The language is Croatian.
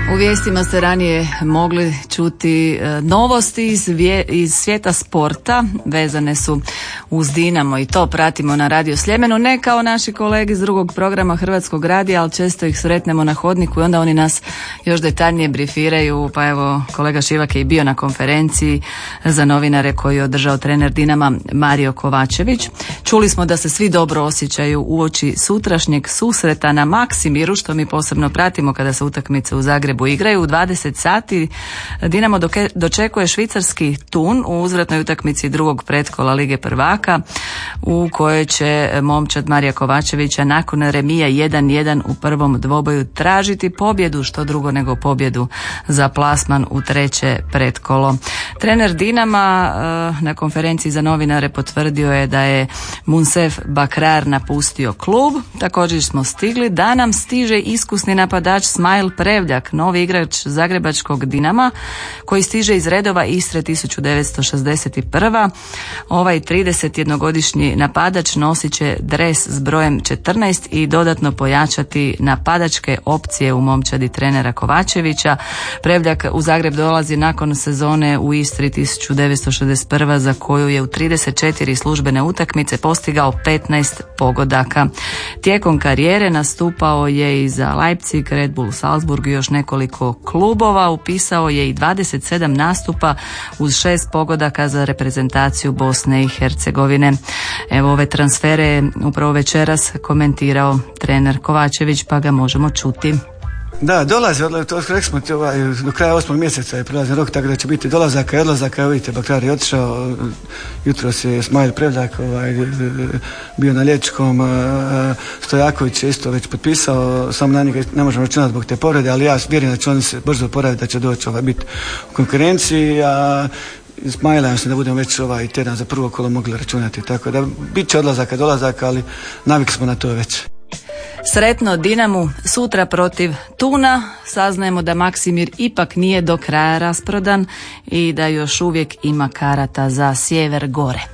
U vijestima ste ranije mogli čuti novosti iz svijeta sporta, vezane su uz Dinamo i to pratimo na Radio Sljemenu, ne kao naši kolegi iz drugog programa Hrvatskog radija, ali često ih sretnemo na hodniku i onda oni nas još detaljnije brifiraju. Pa evo, kolega Šivak je i bio na konferenciji za novinare koju je održao trener Dinama Mario Kovačević. Čuli smo da se svi dobro osjećaju uoči sutrašnjeg susreta na Maksimiru, što mi posebno pratimo kada se utakmice u Zagrebu igraju. U 20 sati Dinamo dočekuje švicarski Thun u uzvratnoj utakmici drugog pretkola Lige prvaka, u kojoj će momčad Marija Kovačevića nakon remija 1-1 u prvom dvoboju tražiti pobjedu, što drugo nego pobjedu za plasman u treće pretkolo. Trener Dinama na konferenciji za novinare potvrdio je da je Munsef Bakrar napustio klub. Također smo stigli da nam stiže iskusni napadač Smajl Prevljak, novi igrač zagrebačkog Dinama koji stiže iz redova Istre 1961. Ovaj 31-godišnji napadač nosit će dres s brojem 14 i dodatno pojačati napadačke opcije u momčadi trenera Kovačevića. Prevljak u Zagreb dolazi nakon sezone u Istri 1961. za koju je u 34 službene utakmice postigao 15 pogodaka. Tijekom karijere nastupao je i za Leipzig, Red Bull Salzburg i još nekoliko klubova. Upisao je i 27 nastupa uz 6 pogodaka za reprezentaciju Bosne i Hercegovine. Evo, ove transfere upravo večeras komentirao trener Kovačević, pa ga možemo čuti. Da, dolazi, to rekli smo do kraja 8. mjeseca je prelazni rok, tako da će biti dolazaka i odlazaka. Evo vidite, Bakrar je otišao, jutros je Smajl Prevljak bio na liječnikom, Stojaković je isto već potpisao, samo na njega ne možemo računati zbog te povrede, ali ja vjerujem da će oni se brzo oporaviti, da će doći biti u konkurenciji, a Smajla, mislim da budemo već ovaj tjedan za prvo kolo mogli računati, tako da bit će odlazaka i dolazaka, ali navikli smo na to već. Sretno Dinamu sutra protiv Thuna. Saznajemo da Maksimir ipak nije do kraja rasprodan i da još uvijek ima karata za sjever gore.